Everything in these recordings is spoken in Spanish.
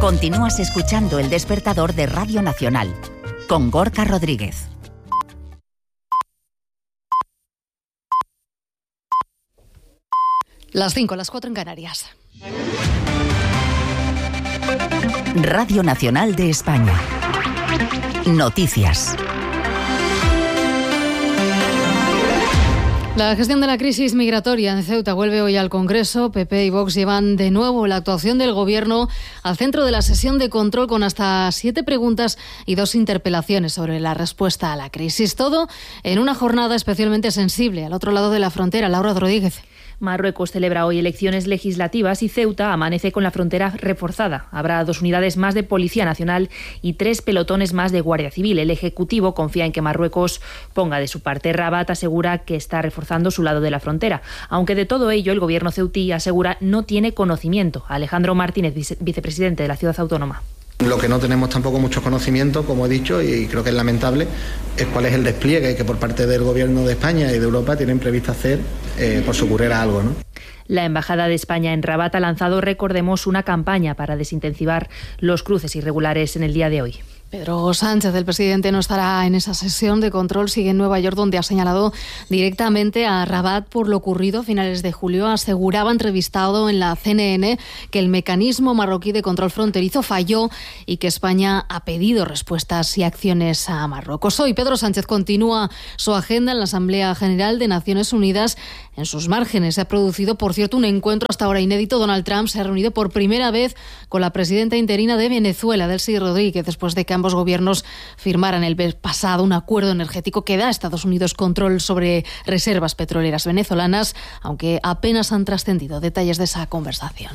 Continúas escuchando El Despertador de Radio Nacional, con Gorka Rodríguez. Las 5, las 4 en Canarias. Radio Nacional de España. Noticias. La gestión de la crisis migratoria en Ceuta vuelve hoy al Congreso. PP y Vox llevan de nuevo la actuación del Gobierno al centro de la sesión de control, con hasta 7 preguntas y 2 interpelaciones sobre la respuesta a la crisis. Todo en una jornada especialmente sensible al otro lado de la frontera. Laura Rodríguez. Marruecos celebra hoy elecciones legislativas y Ceuta amanece con la frontera reforzada. Habrá 2 unidades más de Policía Nacional y 3 pelotones más de Guardia Civil. El Ejecutivo confía en que Marruecos ponga de su parte. Rabat asegura que está reforzando su lado de la frontera. Aunque de todo ello el gobierno ceutí asegura no tiene conocimiento. Alejandro Martínez, vicepresidente de la ciudad autónoma. Lo que no tenemos tampoco mucho conocimiento, como he dicho, y creo que es lamentable, es cuál es el despliegue que por parte del Gobierno de España y de Europa tienen previsto hacer por si ocurriera algo, ¿no? La Embajada de España en Rabat ha lanzado, recordemos, una campaña para desintensivar los cruces irregulares en el día de hoy. Pedro Sánchez, el presidente, no estará en esa sesión de control. Sigue en Nueva York, donde ha señalado directamente a Rabat por lo ocurrido a finales de julio. Aseguraba, entrevistado en la CNN, que el mecanismo marroquí de control fronterizo falló y que España ha pedido respuestas y acciones a Marruecos. Hoy Pedro Sánchez continúa su agenda en la Asamblea General de Naciones Unidas. En sus márgenes se ha producido, por cierto, un encuentro hasta ahora inédito. Donald Trump se ha reunido por primera vez con la presidenta interina de Venezuela, Delcy Rodríguez, después de que ambos gobiernos firmaran el mes pasado un acuerdo energético que da a Estados Unidos control sobre reservas petroleras venezolanas, aunque apenas han trascendido detalles de esa conversación.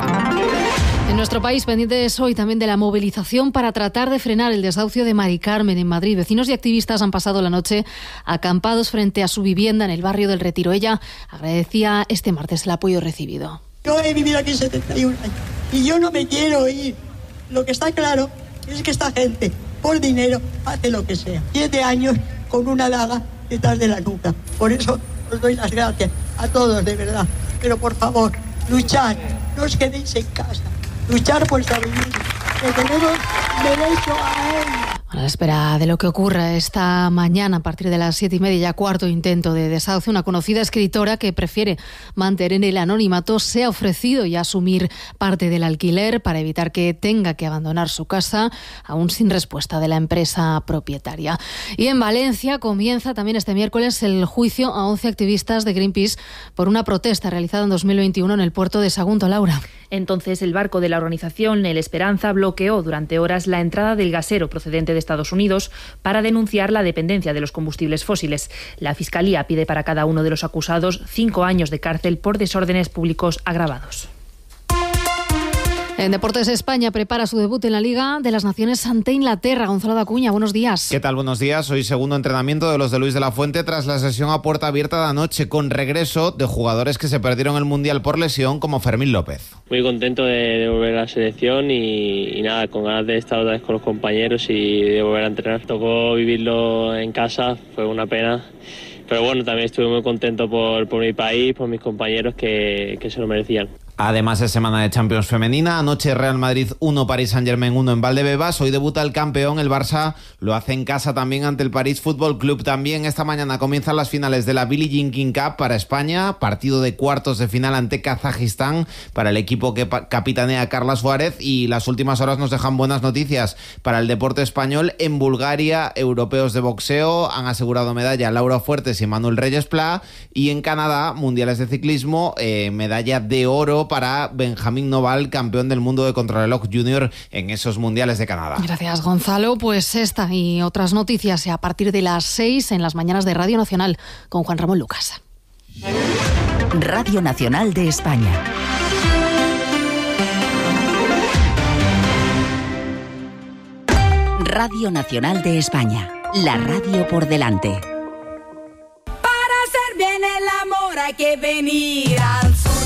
En nuestro país, pendientes hoy también de la movilización para tratar de frenar el desahucio de Mari Carmen en Madrid. Vecinos y activistas han pasado la noche acampados frente a su vivienda en el barrio del Retiro. Ella agradecía este martes el apoyo recibido. Yo he vivido aquí 71 años y yo no me quiero ir. Lo que está claro es que esta gente, por dinero, hace lo que sea. 7 años con una daga detrás de la nuca. Por eso os doy las gracias a todos, de verdad. Pero por favor, luchad, no os quedéis en casa. Luchar por esta vivienda, que tenemos derecho a él. A la espera de lo que ocurra esta mañana a partir de las 7:30, ya cuarto intento de desahucio, una conocida escritora que prefiere mantener el anonimato se ha ofrecido ya asumir parte del alquiler para evitar que tenga que abandonar su casa, aún sin respuesta de la empresa propietaria. Y en Valencia comienza también este miércoles el juicio a 11 activistas de Greenpeace por una protesta realizada en 2021 en el puerto de Sagunto. Laura. Entonces el barco de la organización El Esperanza bloqueó durante horas la entrada del gasero procedente de Estados Unidos para denunciar la dependencia de los combustibles fósiles. La Fiscalía pide para cada uno de los acusados 5 años de cárcel por desórdenes públicos agravados. En Deportes, España prepara su debut en la Liga de las Naciones ante Inglaterra. Gonzalo Dacuña, buenos días. ¿Qué tal? Buenos días. Hoy segundo entrenamiento de los de Luis de la Fuente tras la sesión a puerta abierta de anoche, con regreso de jugadores que se perdieron el Mundial por lesión, como Fermín López. Muy contento de volver a la selección y nada, con ganas de estar otra vez con los compañeros y de volver a entrenar. Tocó vivirlo en casa, fue una pena. Pero bueno, también estuve muy contento por mi país, por mis compañeros que se lo merecían. Además es semana de Champions femenina. Anoche Real Madrid 1, Paris Saint-Germain 1 en Valdebebas. Hoy debuta el campeón, el Barça lo hace en casa también ante el París Fútbol Club. También esta mañana comienzan las finales de la Billie Jean King Cup para España. Partido de cuartos de final ante Kazajistán para el equipo que capitanea Carla Suárez. Y las últimas horas nos dejan buenas noticias para el deporte español. En Bulgaria, europeos de boxeo han asegurado medalla Laura Fuertes y Manuel Reyes Pla. Y en Canadá, mundiales de ciclismo, medalla de oro para Benjamín Noval, campeón del mundo de contrarreloj junior en esos mundiales de Canadá. Gracias, Gonzalo. Pues esta y otras noticias a partir de las 6 en las mañanas de Radio Nacional con Juan Ramón Lucas. Radio Nacional de España. Radio Nacional de España. La radio por delante. Para hacer bien el amor hay que venir al sur.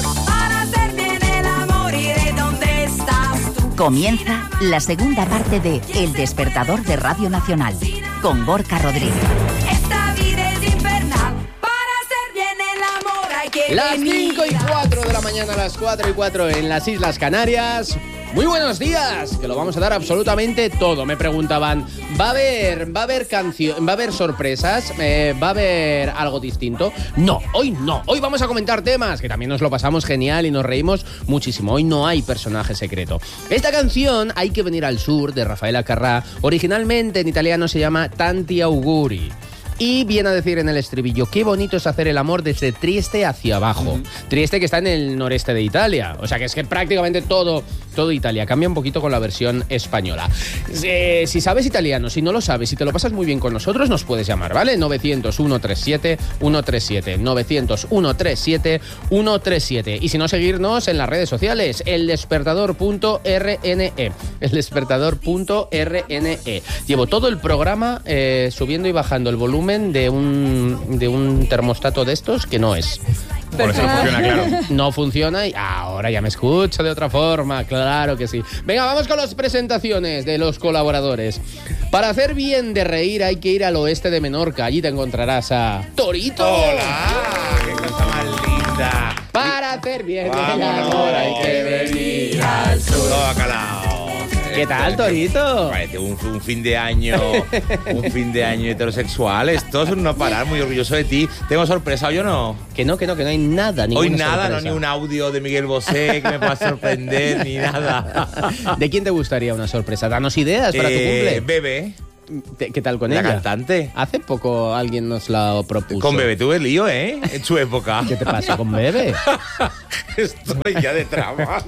Comienza la segunda parte de El Despertador de Radio Nacional con Gorka Rodríguez. Esta vida es infernal. Para hacer bien el amor hay que Las venir. 5:04 de la mañana, las 4:04 en las Islas Canarias. Muy buenos días, que lo vamos a dar absolutamente todo. Me preguntaban, ¿va a haber canción, va a haber sorpresas? ¿Va a haber algo distinto? No. Hoy vamos a comentar temas que también nos lo pasamos genial y nos reímos muchísimo. Hoy no hay personaje secreto. Esta canción, Hay que venir al sur, de Rafaela Carrà, originalmente en italiano se llama Tanti auguri. Y viene a decir en el estribillo, qué bonito es hacer el amor desde Trieste hacia abajo. Trieste, que está en el noreste de Italia. O sea que es que prácticamente todo Italia. Cambia un poquito con la versión española. Si sabes italiano, si no lo sabes, si te lo pasas muy bien con nosotros, nos puedes llamar, ¿vale? 900-137-137. 900-137-137. Y si no, seguirnos en las redes sociales, eldespertador.rne. Eldespertador.rne. Llevo todo el programa subiendo y bajando el volumen de un termostato de estos que no es. Por eso no funciona, claro. No funciona y ahora ya me escucho de otra forma, claro que sí. Venga, vamos con las presentaciones de los colaboradores. Para hacer bien de reír hay que ir al oeste de Menorca. Allí te encontrarás a Torito. ¡Hola! ¡Qué cosa más linda! Para hacer bien de amor hay que venir al sur. Todo acalao. ¿Qué tal, Torito? Parece un fin de año, heterosexual. Esto es un no parar, muy orgulloso de ti. ¿Tengo sorpresa hoy o no? Que no hay nada, hoy nada, sorpresa. No, ni un audio de Miguel Bosé que me pueda sorprender, ni nada. ¿De quién te gustaría una sorpresa? Danos ideas para tu cumple. Bebe. ¿Qué tal con la ella? La cantante. Hace poco alguien nos la propuso. Con Bebe tuve lío, ¿eh? En su época. ¿Qué te pasa con Bebe? Estoy ya de tramas.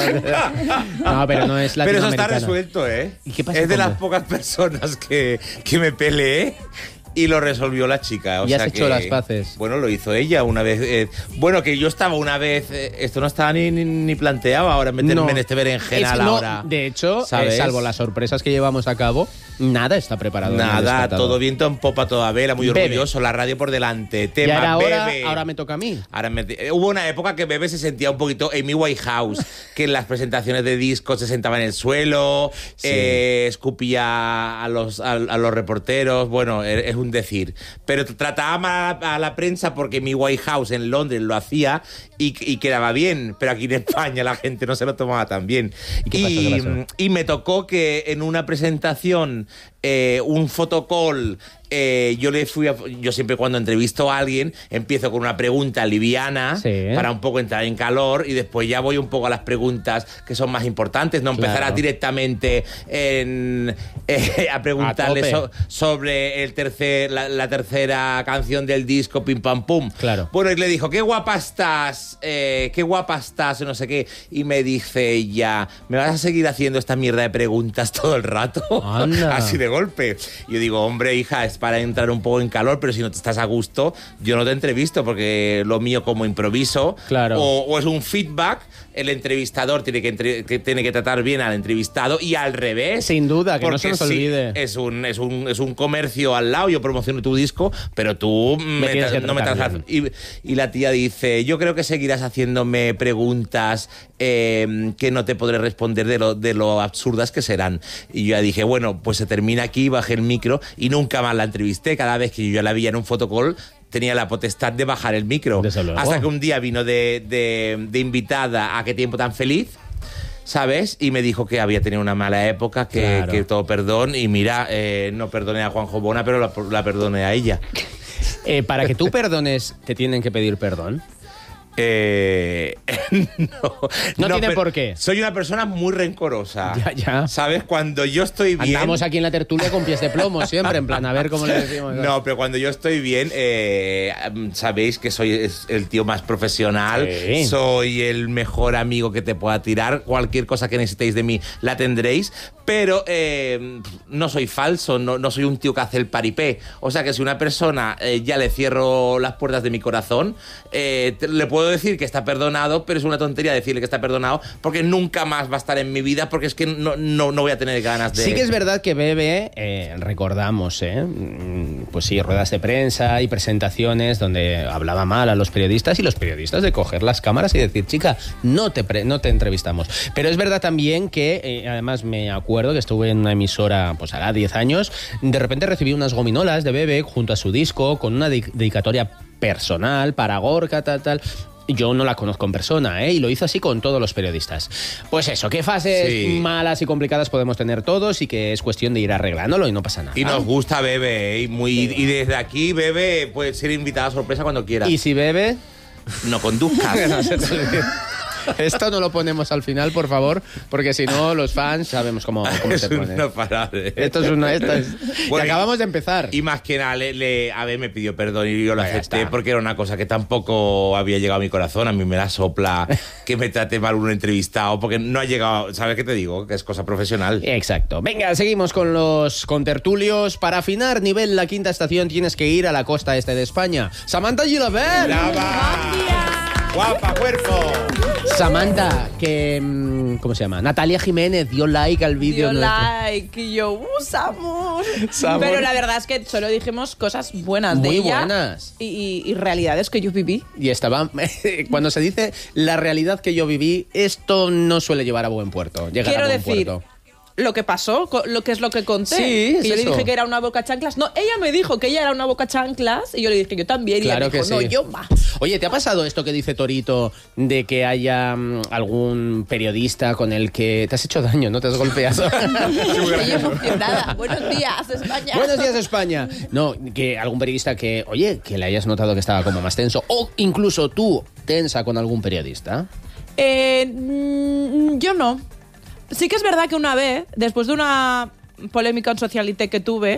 No, pero no es latinoamericana. Pero eso está resuelto, ¿eh? ¿Y qué pasa es de con las Bebe? pocas personas que me peleé. Y lo resolvió la chica. O ¿Y has sea hecho las paces? Bueno, lo hizo ella una vez. Bueno, que yo estaba una vez. Esto no estaba ni planteado ahora meterme en este berenjenal ahora. De hecho, ¿sabes? salvo las sorpresas que llevamos a cabo, nada está preparado. Nada, todo viento en popa, toda vela, muy Bebe. orgulloso, la radio por delante. Tema Ya era hora, Bebe. ahora me toca a mí. Hubo una época que Bebe se sentía un poquito Amy Winehouse, que en las presentaciones de discos se sentaba en el suelo, escupía a los reporteros. Bueno, es un decir. Pero trataba mal a la prensa porque Amy Winehouse en Londres lo hacía y quedaba bien, pero aquí en España la gente no se lo tomaba tan bien. ¿Y qué pasó? Y me tocó que en una presentación, un fotocall, yo siempre cuando entrevisto a alguien empiezo con una pregunta liviana para un poco entrar en calor y después ya voy un poco a las preguntas que son más importantes, no empezar directamente a preguntarle sobre la tercera canción del disco Pim Pam Pum. Claro. Bueno, y le dijo, qué guapa estás, no sé qué, y me dice ella, ¿me vas a seguir haciendo esta mierda de preguntas todo el rato? Anda. Así de golpe. Y yo digo, hombre, hija, es para entrar un poco en calor, pero si no te estás a gusto, yo no te entrevisto, porque lo mío como improviso, claro. o es un feedback, el entrevistador tiene que tratar bien al entrevistado y al revés. Sin duda, que no se nos olvide. Es un comercio al lado, yo promociono tu disco, pero tú no me tratas. Y la tía dice, yo creo que seguirás haciéndome preguntas que no te podré responder de lo absurdas que serán. Y yo ya dije, bueno, pues se termina aquí, bajé el micro y nunca más la entrevisté. Cada vez que yo la veía en un fotocall tenía la potestad de bajar el micro. Hasta que un día vino de invitada a Qué tiempo tan feliz, ¿sabes? Y me dijo que había tenido una mala época, que todo perdón. Y mira, no perdoné a Juanjo Bona, pero la perdoné a ella. Para que tú perdones, ¿te tienen que pedir perdón? No tiene por qué. Soy una persona muy rencorosa. Ya. ¿Sabes? Cuando yo estoy bien... Andamos aquí en la tertulia con pies de plomo siempre, en plan, a ver cómo le decimos. No, pero cuando yo estoy bien, sabéis que soy el tío más profesional, soy el mejor amigo que te pueda tirar, cualquier cosa que necesitéis de mí la tendréis, pero no soy falso, no soy un tío que hace el paripé. O sea que si una persona ya le cierro las puertas de mi corazón, le puedo decir que está perdonado, pero es una tontería decirle que está perdonado porque nunca más va a estar en mi vida, porque es que no voy a tener ganas de... Sí que es verdad que Bebe, recordamos, pues sí, ruedas de prensa y presentaciones donde hablaba mal a los periodistas, y los periodistas de coger las cámaras y decir, chica, no te entrevistamos. Pero es verdad también que, además me acuerdo que estuve en una emisora, pues hará 10 años, de repente recibí unas gominolas de Bebe junto a su disco con una dedicatoria personal para Gorka, tal. Yo no la conozco en persona, y lo hizo así con todos los periodistas. Pues eso, qué fases malas y complicadas podemos tener todos y que es cuestión de ir arreglándolo y no pasa nada. Y nos gusta Bebe, y desde aquí, Bebe, puede ser invitada a sorpresa cuando quieras. ¿Y si bebe? No conduzcas. Esto no lo ponemos al final, por favor, porque si no, los fans sabemos cómo se pone. No para de... Esto es bueno, y acabamos de empezar. Y más que nada, a ver, me pidió perdón y yo lo acepté porque era una cosa que tampoco había llegado a mi corazón. A mí me la sopla que me trate mal un entrevistado porque no ha llegado. ¿Sabes qué te digo? Que es cosa profesional. Exacto. Venga, seguimos con los contertulios. Para afinar nivel la quinta estación tienes que ir a la costa este de España. Samantha Gilabert. ¡Guapa, cuerpo! Samantha, que... ¿cómo se llama? Natalia Jiménez dio like al vídeo. Dio like y yo, Samur. Pero la verdad es que solo dijimos cosas buenas de ella. Muy buenas. Y realidades que yo viví. Y estaba... Cuando se dice la realidad que yo viví, esto no suele llevar a buen puerto. Quiero decir... Lo que pasó, lo que es lo que conté. Sí, que yo le dije que era una boca chanclas. No, ella me dijo que ella era una boca chanclas y yo le dije que yo también. Claro, y ella dijo, que sí. No, yo más. Oye, ¿te ha pasado esto que dice Torito de que haya algún periodista con el que te has hecho daño, no te has golpeado? Estoy emocionada. Buenos días, España. Buenos días, España. No, que algún periodista que, oye, que le hayas notado que estaba como más tenso, o incluso tú tensa con algún periodista. Yo no. Sí que es verdad que una vez, después de una polémica en Socialité que tuve,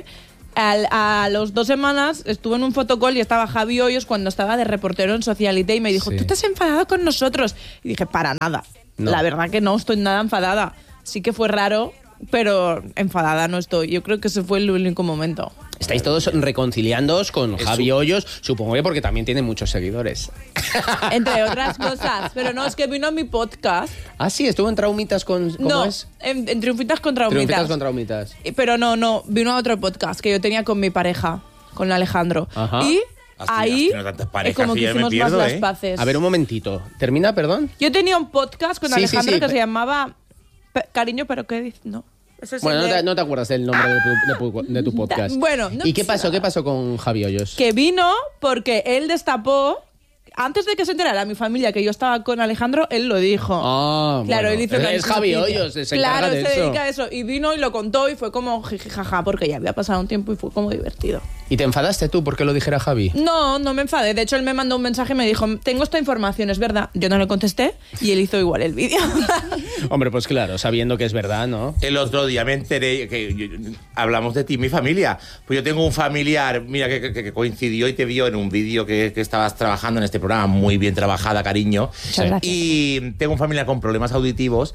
a las 2 semanas estuve en un fotocall y estaba Javi Hoyos cuando estaba de reportero en Socialité y me dijo, ¿tú te has enfadado con nosotros? Y dije, para nada. No. La verdad que no estoy nada enfadada. Sí que fue raro, pero enfadada no estoy. Yo creo que ese fue el único momento. Estáis todos reconciliándoos con Javi Hoyos, supongo que porque también tiene muchos seguidores. Entre otras cosas. Pero no, es que vino a mi podcast. Ah, sí, estuvo en Traumitas con... ¿Cómo no, es? En Triunfitas con Traumitas. Triunfitas con Traumitas. Pero no, vino a otro podcast que yo tenía con mi pareja, con Alejandro. Ajá. Y ahí es como que hicimos más las paces. A ver, un momentito. ¿Termina, perdón? Yo tenía un podcast con Alejandro que se llamaba Cariño, pero ¿qué dices? No. Bueno, no te acuerdas del nombre de tu podcast. Bueno, ¿Y qué pasó? ¿Qué pasó con Javi Hoyos? Que vino porque él destapó... Antes de que se enterara mi familia que yo estaba con Alejandro, él lo dijo. Ah, claro, bueno. Él hizo es Javi Hoyos, se claro, encarga de se dedica a eso. Y vino y lo contó y fue como jijijaja, porque ya había pasado un tiempo y fue como divertido. ¿Y te enfadaste tú porque lo dijera Javi? No me enfadé. De hecho, él me mandó un mensaje y me dijo, tengo esta información, ¿es verdad? Yo no le contesté y él hizo igual el vídeo. Hombre, pues claro, sabiendo que es verdad, ¿no? El otro día me enteré que hablamos de ti, mi familia. Pues yo tengo un familiar, mira, que coincidió y te vio en un vídeo que estabas trabajando en este programa, muy bien trabajada, cariño. Muchas gracias. Y tengo un familiar con problemas auditivos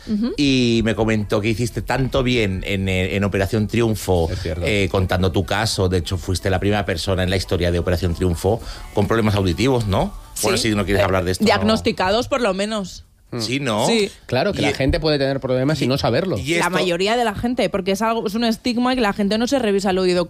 y me comentó que hiciste tanto bien en Operación Triunfo, contando tu caso. De hecho, fuiste la primera persona en la historia de Operación Triunfo con problemas auditivos, ¿no? Sí. Bueno, si no quieres hablar de esto. Diagnosticados, por lo menos. Sí, ¿no? Sí. Claro, que la gente puede tener problemas y no saberlo. La mayoría de la gente, porque es un estigma y que la gente no se revisa el oído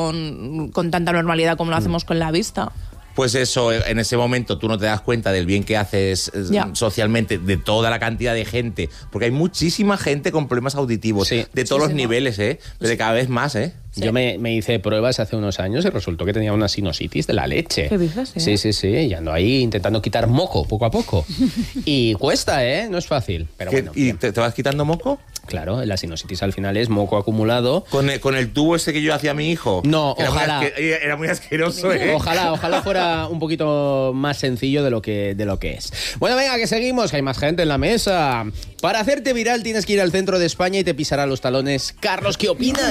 con tanta normalidad como lo hacemos con la vista. Pues eso, en ese momento tú no te das cuenta del bien que haces socialmente, de toda la cantidad de gente, porque hay muchísima gente con problemas auditivos, de todos los niveles, de cada vez más, Sí. Yo me hice pruebas hace unos años y resultó que tenía una sinusitis de la leche. ¿Qué dices? Sí, y ando ahí intentando quitar moco poco a poco. Y cuesta, no es fácil. Pero bueno, ¿Y te vas quitando moco? Claro, la sinusitis al final es moco acumulado. ¿Con el tubo ese que yo hacía a mi hijo? No, ojalá. Era muy asqueroso, Ojalá fuera un poquito más sencillo de lo que es. Bueno, venga, que seguimos, que hay más gente en la mesa. Para hacerte viral tienes que ir al centro de España y te pisará los talones. Carlos, ¿qué opinas?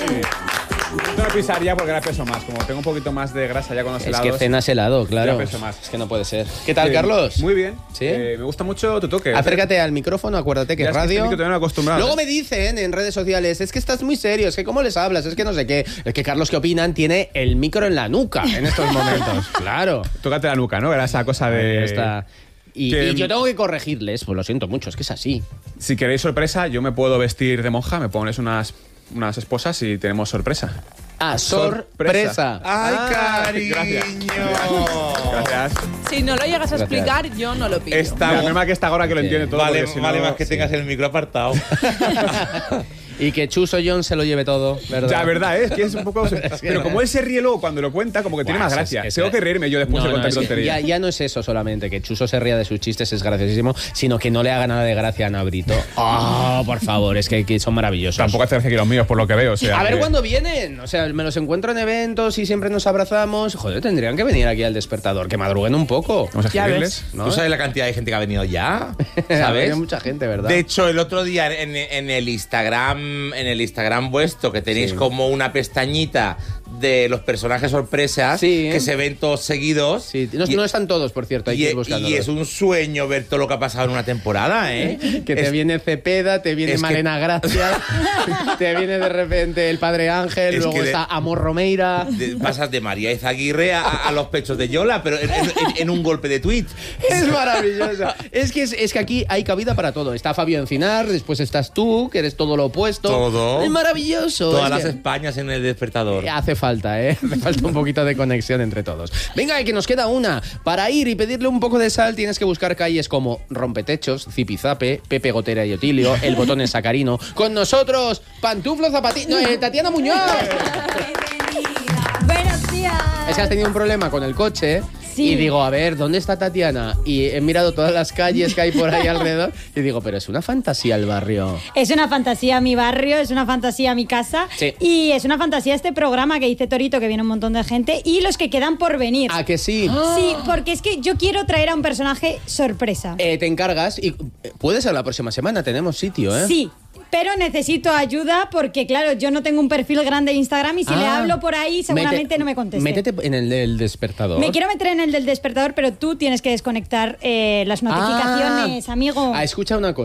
No pisar ya porque ahora peso más. Como tengo un poquito más de grasa ya con los helados. Es que cenas helado, claro. Ya peso más. Es que no puede ser. ¿Qué tal, Carlos? Muy bien. ¿Sí? Me gusta mucho tu toque. Acércate al micrófono, acuérdate que es radio. Que no acostumbrado. Luego me dicen en redes sociales, es que estás muy serio, es que cómo les hablas, es que no sé qué. Es que Carlos, ¿qué opinan? Tiene el micro en la nuca en estos momentos. Claro. Tócate la nuca, ¿no? Era esa cosa de... Ahí está. Y yo tengo que corregirles, pues lo siento mucho, es que es así. Si queréis sorpresa, yo me puedo vestir de monja, me pones unas esposas y tenemos sorpresa. Ah, sorpresa. ¡Ay, cariño! Gracias. Si no lo llegas a explicar, yo no lo pido. La misma que está ahora que lo entiende todo. Vale más que tengas el micro apartado. Y que Chuso John se lo lleve todo, ¿verdad? Ya, verdad, es que es un poco... Pero como él se ríe luego cuando lo cuenta, como que tiene más gracia. Tengo que reírme yo después de contar tonterías. Ya no es eso solamente, que Chuso se ría de sus chistes, es graciosísimo, sino que no le haga nada de gracia a Nabrito. Por favor, es que son maravillosos. Tampoco hace gracia que los míos, por lo que veo. O sea, a ver cuándo vienen. O sea, me los encuentro en eventos y siempre nos abrazamos. Joder, tendrían que venir aquí al Despertador, que madruguen un poco. Vamos a escribirles. ¿No? ¿Tú sabes la cantidad de gente que ha venido ya? ¿Sabes? Hay mucha gente, ¿verdad? De hecho, el otro día en el Instagram vuestro, que tenéis como una pestañita de los personajes sorpresas que se ven todos seguidos. Sí, no están todos, por cierto, hay que ir buscándolos. Y es un sueño ver todo lo que ha pasado en una temporada, ¿eh? Que te viene Cepeda, te viene Malena Gracia, te viene de repente el Padre Ángel, luego está Amor Romeira. Pasas de María Izaguirre a los pechos de Yola, pero en un golpe de tweet. Es maravilloso. Es que aquí hay cabida para todo. Está Fabio Encinar, después estás tú, que eres todo lo opuesto. Todo. Es maravilloso. Todas las Españas en el Despertador. Hace falta, ¿eh? Hace falta un poquito de conexión entre todos. Venga, que nos queda una. Para ir y pedirle un poco de sal tienes que buscar calles como Rompetechos, Zipizape, Pepe Gotera y Otilio, El Botón en Sacarino. Con nosotros, Pantuflo Zapatito... Tatiana Muñoz. Buenos días. Es que has tenido un problema con el coche. Sí. Y digo, a ver, ¿dónde está Tatiana? Y he mirado todas las calles que hay por ahí alrededor y digo, pero es una fantasía el barrio. Es una fantasía mi barrio, es una fantasía mi casa y es una fantasía este programa que dice Torito, que viene un montón de gente, y los que quedan por venir. ¿Ah, que sí? Sí, porque es que yo quiero traer a un personaje sorpresa. Te encargas y puede ser la próxima semana, tenemos sitio, ¿eh? Sí. Pero necesito ayuda porque, claro, yo no tengo un perfil grande de Instagram y si le hablo por ahí seguramente no me conteste. Métete en el del Despertador. Me quiero meter en el del Despertador, pero tú tienes que desconectar las notificaciones, amigo. Escucha una cosa.